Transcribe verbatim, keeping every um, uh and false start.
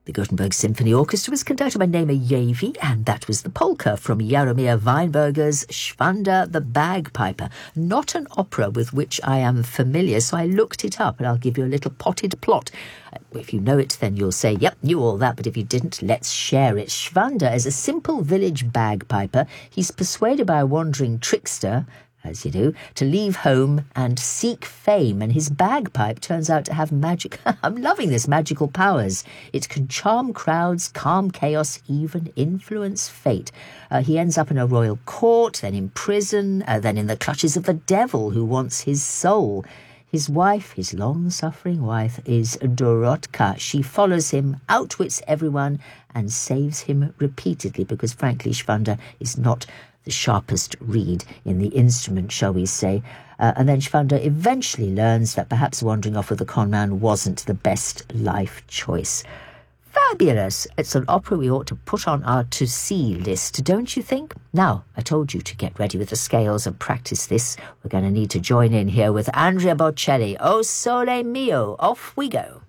The Gothenburg Symphony Orchestra was conducted by Naima Yavi, and that was the polka from Jaromir Weinberger's Schwander the Bagpiper. Not an opera with which I am familiar, so I looked it up, and I'll give you a little potted plot. If you know it, then you'll say, yep, knew all that, but if you didn't, let's share it. Schwander is a simple village bagpiper. He's persuaded by a wandering trickster, as you do, to leave home and seek fame, and his bagpipe turns out to have magic. I'm loving this, magical powers. It can charm crowds, calm chaos, even influence fate. Uh, he ends up in a royal court, then in prison, uh, then in the clutches of the devil who wants his soul. His wife, his long-suffering wife, is Dorotka. She follows him, outwits everyone, and saves him repeatedly because, frankly, Schwander is not the sharpest reed in the instrument, shall we say. Uh, and then Schwander eventually learns that perhaps wandering off with the con man wasn't the best life choice. Fabulous! It's an opera we ought to put on our to-see list, don't you think? Now, I told you to get ready with the scales and practice this. We're going to need to join in here with Andrea Bocelli. O Sole Mio. Off we go.